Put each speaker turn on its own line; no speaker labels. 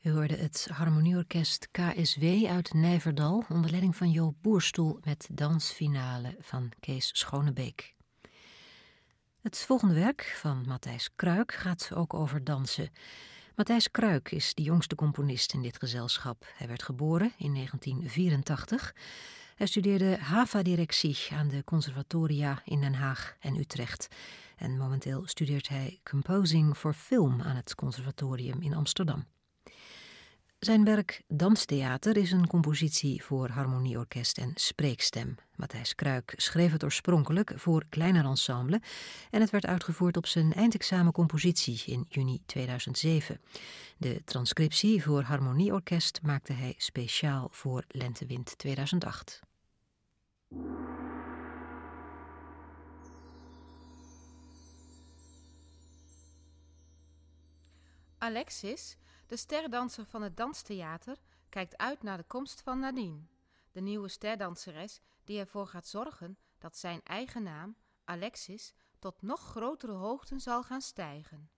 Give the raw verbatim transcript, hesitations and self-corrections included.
U hoorde het Harmonieorkest K S W uit Nijverdal onder leiding van Joop Boerstoel met dansfinale van Kees Schonebeek. Het volgende werk van Matthijs Kruik gaat ook over dansen. Matthijs Kruik is de jongste componist in dit gezelschap. Hij werd geboren in negentien vierentachtig. Hij studeerde Hava-directie aan de conservatoria in Den Haag en Utrecht. En momenteel studeert hij Composing for Film aan het conservatorium in Amsterdam. Zijn werk Danstheater is een compositie voor harmonieorkest en spreekstem. Matthijs Kruik schreef het oorspronkelijk voor kleiner ensemble en het werd uitgevoerd op zijn eindexamencompositie in juni tweeduizend zeven. De transcriptie voor harmonieorkest maakte hij speciaal voor Lentewind tweeduizend acht.
Alexis, de sterdanser van het Danstheater, kijkt uit naar de komst van Nadine, de nieuwe sterdanseres die ervoor gaat zorgen dat zijn eigen naam, Alexis, tot nog grotere hoogten zal gaan stijgen.